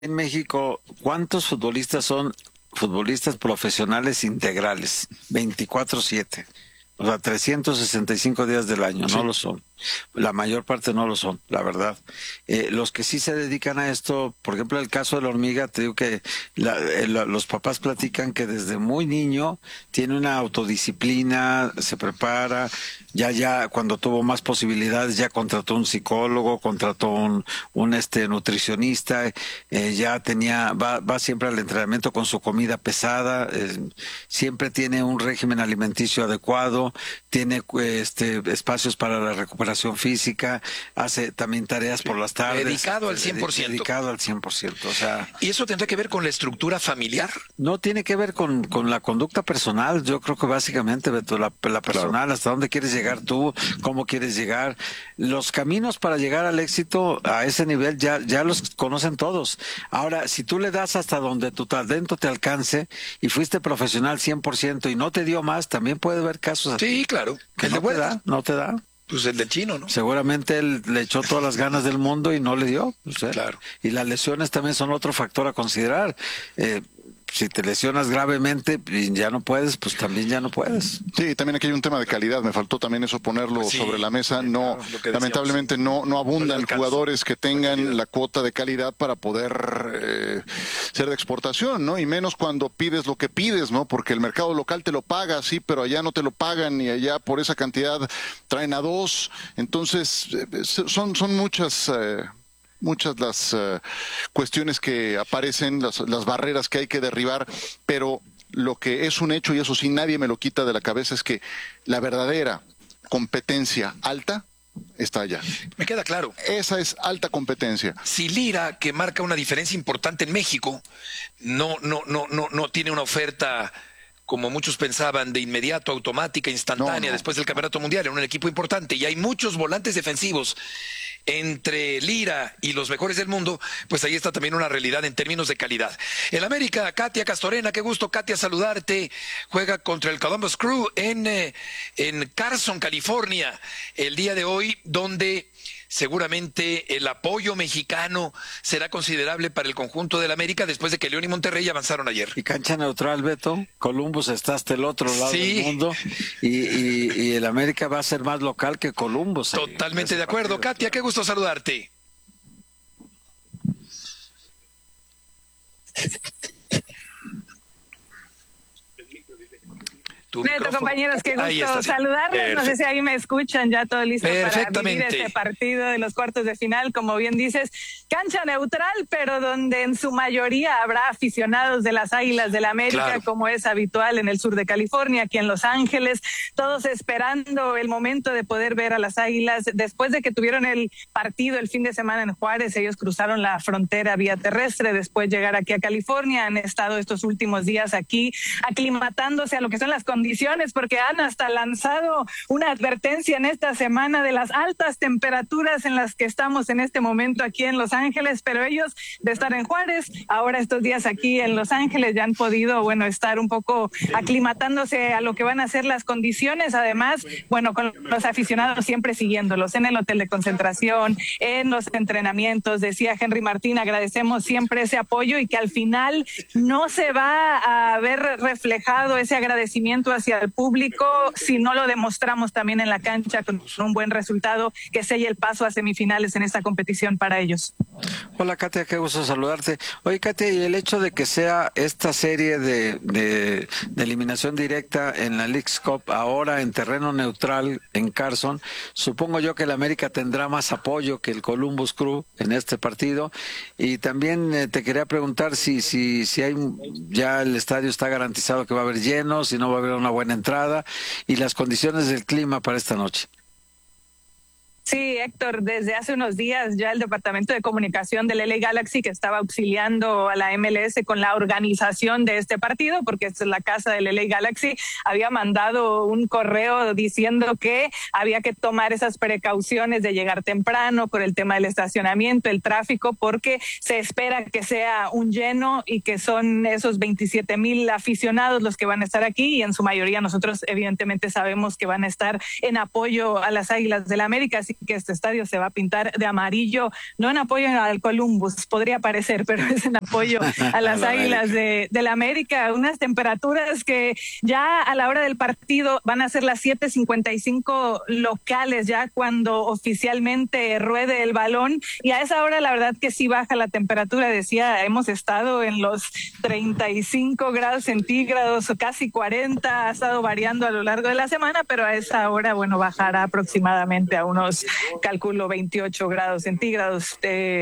En México, ¿cuántos futbolistas son futbolistas profesionales integrales? 24/7. O sea, 365 días del año, Sí. no lo son. La mayor parte no lo son, la verdad. Los que sí se dedican a esto, por ejemplo, el caso de la hormiga, te digo que los papás platican que desde muy niño tiene una autodisciplina, se prepara, ya cuando tuvo más posibilidades, ya contrató un psicólogo, contrató un nutricionista, va siempre al entrenamiento con su comida pesada, siempre tiene un régimen alimenticio adecuado, tiene espacios para la recuperación física, hace también tareas por las tardes. Dedicado al 100%. Dedicado al 100%. O sea, ¿Y eso tendrá que ver con la estructura familiar? no tiene que ver con la conducta personal. Yo creo que básicamente, Beto, la personal, hasta dónde quieres llegar tú, cómo quieres llegar. Los caminos para llegar al éxito a ese nivel ya los conocen todos. Ahora, si tú le das hasta donde tu talento te alcance y fuiste profesional 100% y no te dio más, también puede haber casos así. Sí, claro. Que El de no te Huerta. da, no te da. Pues el del chino, ¿no? Seguramente él le echó todas las ganas del mundo y no le dio. Claro. Y las lesiones también son otro factor a considerar. Si te lesionas gravemente y ya no puedes, pues también ya no puedes. Sí, también aquí hay un tema de calidad. Me faltó también eso ponerlo Sí, sobre la mesa. sí, No, claro, lo que decíamos. lamentablemente no No le abundan alcanza. jugadores que tengan calidad. la cuota de calidad para poder ser de exportación, ¿no? Y menos cuando pides lo que pides, ¿no? Porque el mercado local te lo paga, sí, pero allá no te lo pagan y allá por esa cantidad traen a dos. Entonces, son muchas las cuestiones que aparecen, las barreras que hay que derribar, pero lo que es un hecho, y eso sí nadie me lo quita de la cabeza, es que la verdadera competencia alta está allá. Me queda claro. Esa es alta competencia. Si Lira, que marca una diferencia importante en México, no tiene una oferta como muchos pensaban, de inmediato, automática, instantánea, No. después del Campeonato Mundial, en un equipo importante, y hay muchos volantes defensivos entre Lira y los mejores del mundo, pues ahí está también una realidad en términos de calidad. El América, Katia Castorena, qué gusto, Katia, saludarte. Juega contra el Columbus Crew en Carson, California, el día de hoy, donde seguramente el apoyo mexicano será considerable para el conjunto del América después de que León y Monterrey avanzaron ayer. Y cancha neutral, Beto. Columbus está hasta el otro lado Sí. del mundo y el América va a ser más local que Columbus. Totalmente de acuerdo. Katia, qué gusto saludarte. Tu Neto, micrófono. compañeros, qué Ahí gusto está, sí. saludarles. No sé si ahí me escuchan, ya todo listo para vivir Perfectamente. este partido de los cuartos de final. Como bien dices, cancha neutral, pero donde en su mayoría habrá aficionados de las Águilas del América, Claro. como es habitual en el sur de California, aquí en Los Ángeles, todos esperando el momento de poder ver a las Águilas. Después de que tuvieron el partido el fin de semana en Juárez, ellos cruzaron la frontera vía terrestre, después llegar aquí a California, han estado estos últimos días aquí aclimatándose a lo que son las condiciones, porque han hasta lanzado una advertencia en esta semana de las altas temperaturas en las que estamos en este momento aquí en Los Ángeles, pero ellos de estar en Juárez, ahora estos días aquí en Los Ángeles ya han podido, estar un poco aclimatándose a lo que van a ser las condiciones, además, con los aficionados siempre siguiéndolos en el hotel de concentración, en los entrenamientos. Decía Henry Martín, agradecemos siempre ese apoyo y que al final no se va a ver reflejado ese agradecimiento hacia el público si no lo demostramos también en la cancha con un buen resultado que selle el paso a semifinales en esta competición para ellos. Hola, Katia, qué gusto saludarte. Oye, Katia, y el hecho de que sea esta serie de eliminación directa en la Leagues Cup ahora en terreno neutral en Carson, supongo yo que el América tendrá más apoyo que el Columbus Crew en este partido. Y también te quería preguntar si hay ya el estadio está garantizado que va a haber lleno, si no va a haber una buena entrada y las condiciones del clima para esta noche. Sí, Héctor, desde hace unos días ya el Departamento de Comunicación del LA Galaxy, que estaba auxiliando a la MLS con la organización de este partido, porque esta es la casa del LA Galaxy, había mandado un correo diciendo que había que tomar esas precauciones de llegar temprano por el tema del estacionamiento, el tráfico, porque se espera que sea un lleno y que son esos 27,000 aficionados los que van a estar aquí, y en su mayoría nosotros evidentemente sabemos que van a estar en apoyo a las Águilas del América. Así que este estadio se va a pintar de amarillo, no en apoyo al Columbus, podría parecer, pero es en apoyo a las Águilas de la América. Unas temperaturas que ya a la hora del partido van a ser las 7:55 locales, ya cuando oficialmente ruede el balón, y a esa hora la verdad que sí baja la temperatura. Decía, hemos estado en los 35 grados centígrados, casi 40, ha estado variando a lo largo de la semana, pero a esa hora, bueno, bajará aproximadamente a unos, calculo, 28 grados centígrados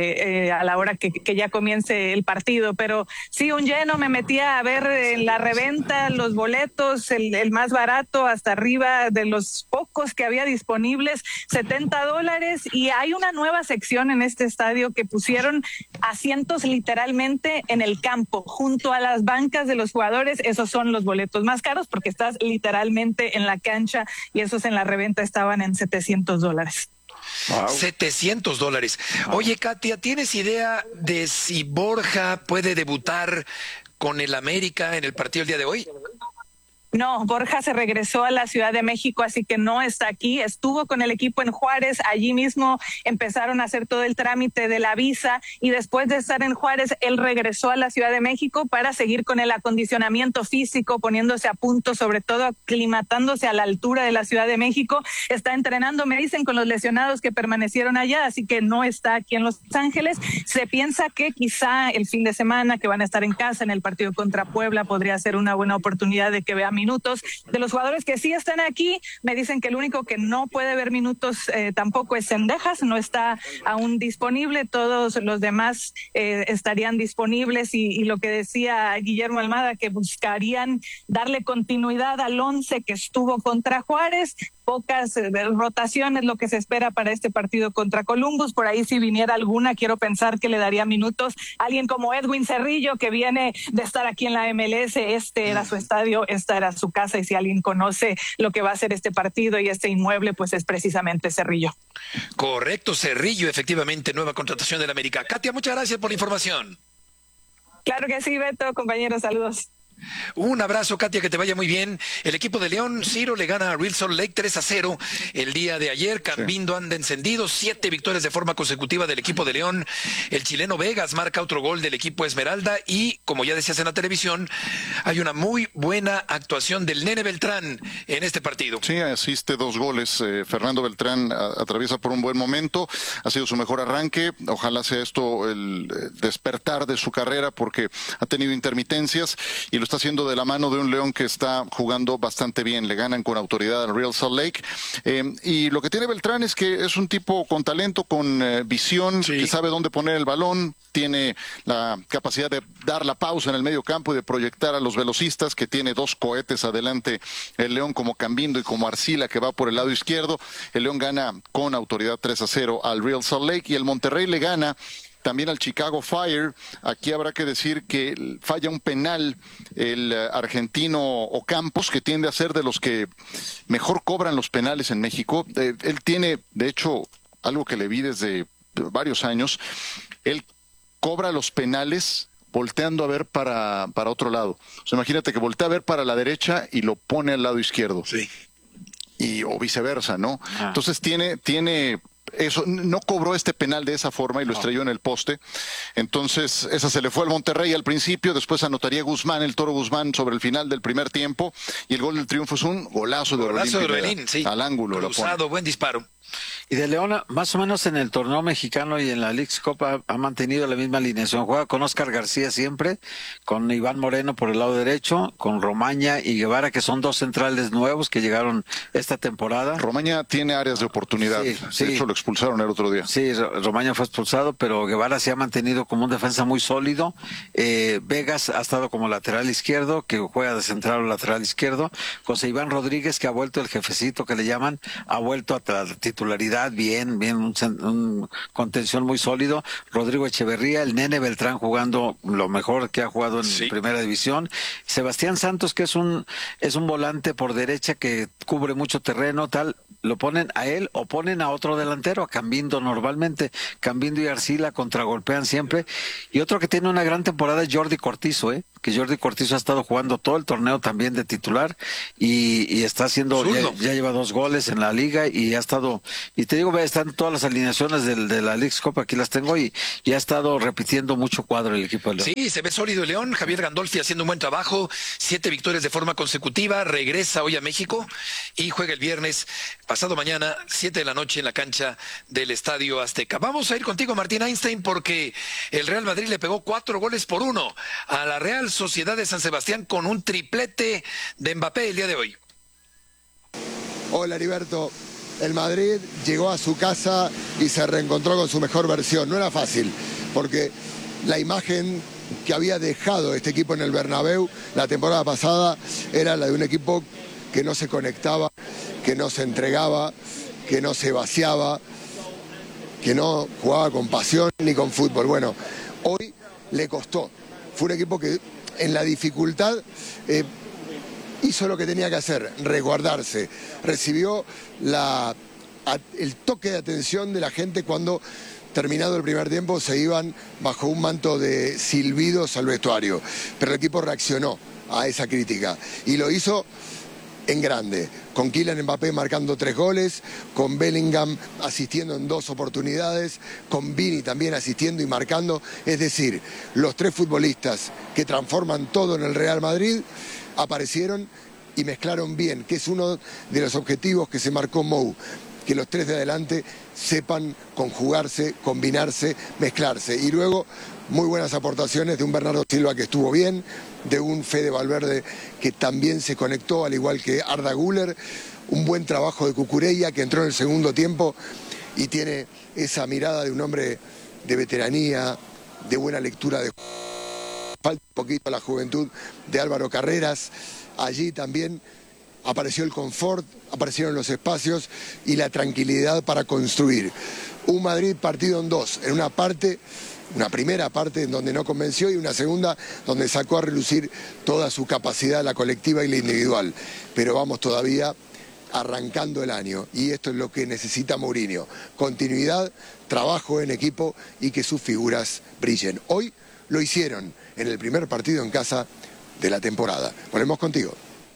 a la hora que ya comience el partido. Pero sí, un lleno. Me metía a ver en la reventa los boletos, el más barato hasta arriba de los pocos que había disponibles, $70, y hay una nueva sección en este estadio que pusieron asientos literalmente en el campo, junto a las bancas de los jugadores. Esos son los boletos más caros porque estás literalmente en la cancha, y esos en la reventa estaban en $700. Wow. $700. Oye, Katia, ¿tienes idea de si Borja puede debutar con el América en el partido el día de hoy? No, Borja se regresó a la Ciudad de México, así que no está aquí. Estuvo con el equipo en Juárez, allí mismo empezaron a hacer todo el trámite de la visa, y después de estar en Juárez, él regresó a la Ciudad de México para seguir con el acondicionamiento físico, poniéndose a punto, sobre todo aclimatándose a la altura de la Ciudad de México. Está entrenando, me dicen, con los lesionados que permanecieron allá, así que no está aquí en Los Ángeles. Se piensa que quizá el fin de semana, que van a estar en casa en el partido contra Puebla, podría ser una buena oportunidad de que vea minutos. De los jugadores que sí están aquí, me dicen que el único que no puede ver minutos tampoco es Cendejas, no está aún disponible. Todos los demás estarían disponibles, y lo que decía Guillermo Almada, que buscarían darle continuidad al 11 que estuvo contra Juárez. Pocas rotaciones lo que se espera para este partido contra Columbus. Por ahí, si viniera alguna, quiero pensar que le daría minutos a alguien como Edwin Cerrillo, que viene de estar aquí en la MLS. Este era su estadio, esta era su casa, y si alguien conoce lo que va a ser este partido y este inmueble, pues es precisamente Cerrillo. Correcto, Cerrillo, efectivamente, nueva contratación del América. Katia, muchas gracias por la información. Claro que sí, Beto, compañeros, saludos. Un abrazo, Katia, que te vaya muy bien. El equipo de León, Ciro, le gana a Real Salt Lake 3-0 el día de ayer. Cambindo anda encendido, 7 victorias de forma consecutiva del equipo de León. El chileno Vegas marca otro gol del equipo Esmeralda, y como ya decías en la televisión, hay una muy buena actuación del Nene Beltrán en este partido. Sí, asiste 2 goles. Fernando Beltrán atraviesa por un buen momento, ha sido su mejor arranque. Ojalá sea esto el despertar de su carrera, porque ha tenido intermitencias y lo está haciendo de la mano de un León que está jugando bastante bien. Le ganan con autoridad al Real Salt Lake. Y lo que tiene Beltrán es que es un tipo con talento, con visión, sí, que sabe dónde poner el balón, tiene la capacidad de dar la pausa en el medio campo y de proyectar a los velocistas, que tiene 2 cohetes adelante el León, como Cambindo y como Arcila, que va por el lado izquierdo. El León gana con autoridad 3-0 al Real Salt Lake, y el Monterrey le gana también al Chicago Fire. Aquí habrá que decir que falla un penal el argentino Ocampos, que tiende a ser de los que mejor cobran los penales en México. Él tiene, de hecho, algo que le vi desde varios años. Él cobra los penales volteando a ver para otro lado. O sea, imagínate que voltea a ver para la derecha y lo pone al lado izquierdo. Sí. O viceversa, ¿no? Entonces tiene eso, no cobró este penal de esa forma y lo estrelló en el poste. Entonces esa se le fue al Monterrey al principio. Después anotaría Guzmán, el Toro Guzmán, sobre el final del primer tiempo, y el gol del triunfo es un golazo de Orbelín, sí, al ángulo, cruzado, buen disparo. Y de León, más o menos en el torneo mexicano y en la Leagues Cup ha mantenido la misma alineación. Juega con Oscar García siempre, con Iván Moreno por el lado derecho, con Romaña y Guevara, que son 2 centrales nuevos que llegaron esta temporada. Romaña tiene áreas de oportunidad. Sí. De hecho, lo expulsaron el otro día. Sí, Romaña fue expulsado, pero Guevara se ha mantenido como un defensa muy sólido. Vegas ha estado como lateral izquierdo, que juega de central o lateral izquierdo. José Iván Rodríguez, que ha vuelto el jefecito que le llaman, ha vuelto a la titularidad, bien, un contención muy sólido. Rodrigo Echeverría, el Nene Beltrán jugando lo mejor que ha jugado en Primera División. Sebastián Santos, que es un volante por derecha que cubre mucho terreno, tal. lo ponen a él o ponen a otro delantero, a Cambindo normalmente. Cambindo y Arcila contragolpean siempre. Y otro que tiene una gran temporada es Jordi Cortizo, que Jordi Cortizo ha estado jugando todo el torneo también de titular y está haciendo, ya lleva 2 goles en la liga y ha estado, y te digo, están todas las alineaciones de la Leagues Cup, aquí las tengo y ha estado repitiendo mucho cuadro el equipo de León. Sí, se ve sólido el León, Javier Gandolfi haciendo un buen trabajo, 7 victorias de forma consecutiva, regresa hoy a México y juega el viernes, pasado mañana, 7 de la noche en la cancha del Estadio Azteca. Vamos a ir contigo, Martín Einstein, porque el Real Madrid le pegó 4-1 a la Real Sociedad de San Sebastián con un triplete de Mbappé el día de hoy. Hola, Heriberto. El Madrid llegó a su casa y se reencontró con su mejor versión. No era fácil, porque la imagen que había dejado este equipo en el Bernabéu la temporada pasada era la de un equipo que no se conectaba, que no se entregaba, que no se vaciaba, que no jugaba con pasión ni con fútbol. Bueno, hoy le costó. Fue un equipo que en la dificultad hizo lo que tenía que hacer, resguardarse. Recibió el toque de atención de la gente cuando, terminado el primer tiempo, se iban bajo un manto de silbidos al vestuario. Pero el equipo reaccionó a esa crítica y lo hizo en grande, con Kylian Mbappé marcando 3 goles, con Bellingham asistiendo en 2 oportunidades, con Vini también asistiendo y marcando. Es decir, los 3 futbolistas que transforman todo en el Real Madrid aparecieron y mezclaron bien, que es uno de los objetivos que se marcó Mou, que los 3 de adelante sepan conjugarse, combinarse, mezclarse. Y luego muy buenas aportaciones de un Bernardo Silva que estuvo bien, de un Fede Valverde que también se conectó, al igual que Arda Güler, un buen trabajo de Cucurella que entró en el segundo tiempo y tiene esa mirada de un hombre de veteranía, de buena lectura de... Falta un poquito la juventud de Álvaro Carreras. Allí también apareció el confort, aparecieron los espacios y la tranquilidad para construir. Un Madrid partido en 2, en una primera parte en donde no convenció y una segunda donde sacó a relucir toda su capacidad, la colectiva y la individual. Pero vamos todavía arrancando el año y esto es lo que necesita Mourinho. Continuidad, trabajo en equipo y que sus figuras brillen. Hoy lo hicieron en el primer partido en casa de la temporada. Volvemos contigo.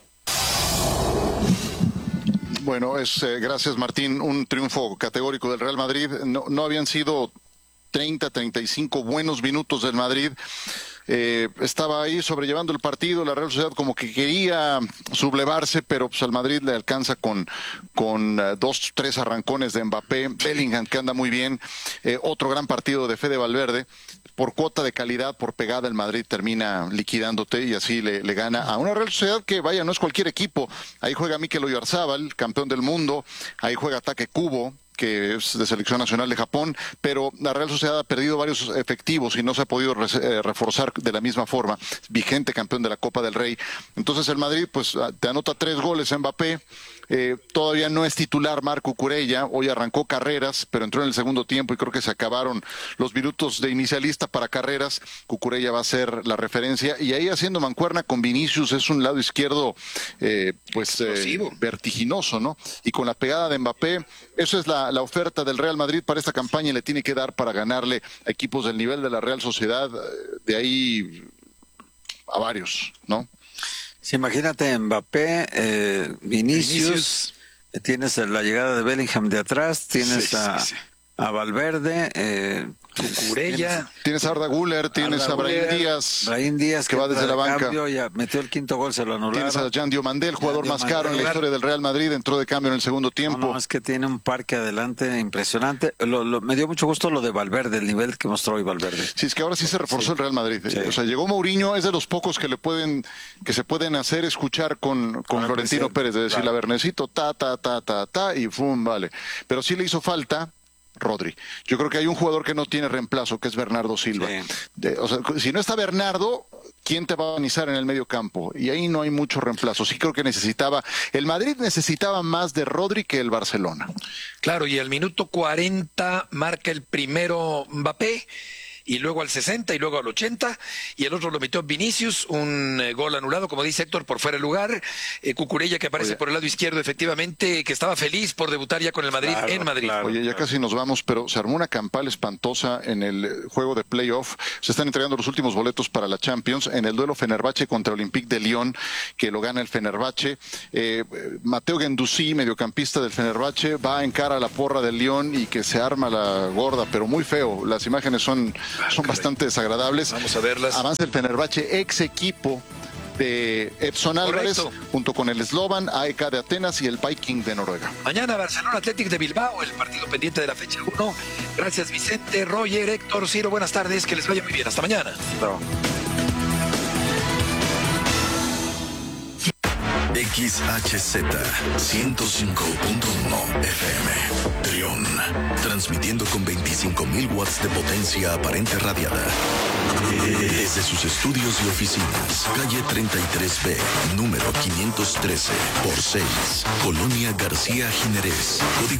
Bueno, gracias Martín, un triunfo categórico del Real Madrid. No habían sido 35 buenos minutos del Madrid. Estaba ahí sobrellevando el partido, la Real Sociedad como que quería sublevarse, pero pues al Madrid le alcanza con 2, 3 arrancones de Mbappé, Bellingham que anda muy bien, otro gran partido de Fede Valverde. Por cuota de calidad, por pegada, el Madrid termina liquidándote y así le gana a una Real Sociedad que, vaya, no es cualquier equipo. Ahí juega Mikel Oyarzabal, campeón del mundo, ahí juega Take Kubo, que es de selección nacional de Japón, pero la Real Sociedad ha perdido varios efectivos y no se ha podido reforzar de la misma forma. Vigente campeón de la Copa del Rey. Entonces el Madrid pues te anota 3 goles a Mbappé. Todavía no es titular Marco Cucurella, hoy arrancó Carreras, pero entró en el segundo tiempo y creo que se acabaron los minutos de inicialista para Carreras. Cucurella va a ser la referencia y ahí haciendo mancuerna con Vinicius, es un lado izquierdo vertiginoso, ¿no? Y con la pegada de Mbappé, eso es la oferta del Real Madrid para esta campaña y le tiene que dar para ganarle a equipos del nivel de la Real Sociedad, de ahí a varios, ¿no? Sí, imagínate Mbappé, Vinicius, tienes la llegada de Bellingham de atrás, tienes a Valverde, Cucurella. Tienes a Arda Güler, tienes a Brahim Díaz que va desde la banca. Cambio, ya metió el 5q gol, se lo anularon. Tienes a Jan Diomandé, el jugador más caro en la historia del Real Madrid, entró de cambio en el segundo tiempo. No, es que tiene un parque adelante impresionante. Me dio mucho gusto lo de Valverde, el nivel que mostró hoy Valverde. Sí, es que ahora sí se reforzó el Real Madrid. Sí. O sea, llegó Mourinho, es de los pocos que se pueden hacer escuchar con Florentino Pérez, de decir, la Bernecito, y fum, vale. Pero sí le hizo falta Rodri. Yo creo que hay un jugador que no tiene reemplazo, que es Bernardo Silva. Sí. O sea, si no está Bernardo, ¿quién te va a organizar en el medio campo? Y ahí no hay mucho reemplazo. Sí creo que el Madrid necesitaba más de Rodri que el Barcelona. Claro, y al minuto 40 marca el primero Mbappé. y luego al 60 y luego al 80, y el otro lo metió Vinicius, un gol anulado, como dice Héctor, por fuera de lugar. Cucurella, que aparece por el lado izquierdo, efectivamente, que estaba feliz por debutar ya con el Madrid en Madrid. Oye, ya casi nos vamos, pero se armó una campal espantosa en el juego de playoff. Se están entregando los últimos boletos para la Champions en el duelo Fenerbahce contra Olympique de Lyon, que lo gana el Fenerbahce. Mateo Guendouzi, mediocampista del Fenerbahce, va a encara a la porra del Lyon y que se arma la gorda, pero muy feo. Las imágenes son bastante desagradables. Vamos a verlas. Avanza el Fenerbahce, ex equipo de Edson Álvarez, junto con el Slovan, AEK de Atenas y el Viking de Noruega. Mañana Barcelona Athletic de Bilbao, el partido pendiente de la fecha 1. Gracias Vicente, Roger, Héctor, Ciro, buenas tardes, que les vaya muy bien. Hasta mañana. No. XHZ 105.1 FM Trión, transmitiendo con 25.000 watts de potencia aparente radiada desde sus estudios y oficinas, calle 33B, número 513 por 6, Colonia García Jiménez, código